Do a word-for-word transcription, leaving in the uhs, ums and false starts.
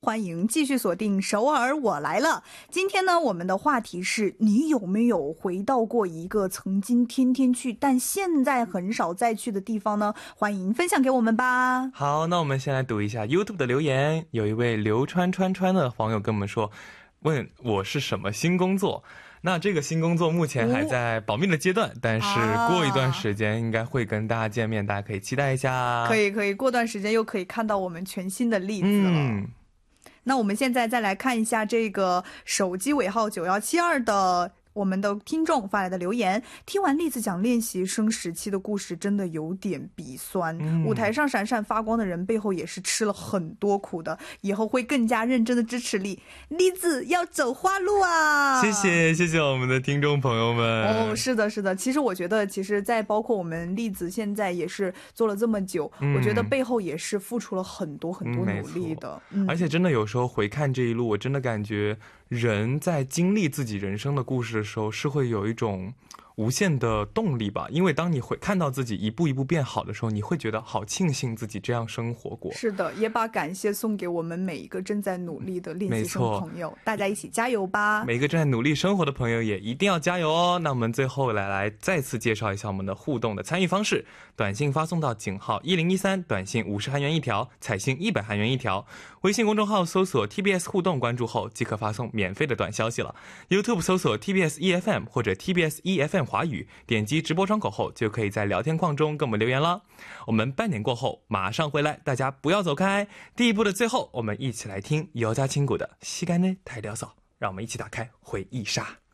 欢迎继续锁定首尔我来了。今天呢，我们的话题是你有没有回到过一个曾经天天去但现在很少再去的地方呢？欢迎分享给我们吧。 好，那我们先来读一下 YouTube 的留言。有一位刘川川川的网友跟我们说，问我是什么新工作。那这个新工作目前还在保密的阶段，但是过一段时间应该会跟大家见面，大家可以期待一下。 可以可以，过段时间又可以看到我们全新的例子了。嗯，那我们现在再来看一下这个手机尾号九一七二的我们的听众发来的留言。听完栗子讲练习生时期的故事真的有点鼻酸、嗯、舞台上闪闪发光的人背后也是吃了很多苦的，以后会更加认真的支持栗栗子要走花路啊。 谢谢谢谢我们的听众朋友们。 哦，是的是的，其实我觉得其实在包括我们栗子现在也是做了这么久、嗯、我觉得背后也是付出了很多很多努力的、 嗯嗯、而且真的有时候回看这一路，我真的感觉人在经历自己人生的故事的时候是会有一种无限的动力吧，因为当你会看到自己一步一步变好的时候，你会觉得好庆幸自己这样生活过。 是的，也把感谢送给我们每一个正在努力的练习生朋友，大家一起加油吧。 每个正在努力生活的朋友也一定要加油哦。那我们最后来来再次介绍一下我们的互动的参与方式。短信发送到井号一零一三，短信五十韩元一条，彩信一百韩元一条。微信公众号搜索 T B S 互动，关注后即可发送免费的短消息了。 YouTube 搜索 T B S E F M 或者 T B S E F M 华语，点击直播窗口后就可以在聊天框中跟我们留言了。我们半点过后马上回来，大家不要走开。第一部的最后，我们一起来听여자친구的시간을 달려서，让我们一起打开回忆杀。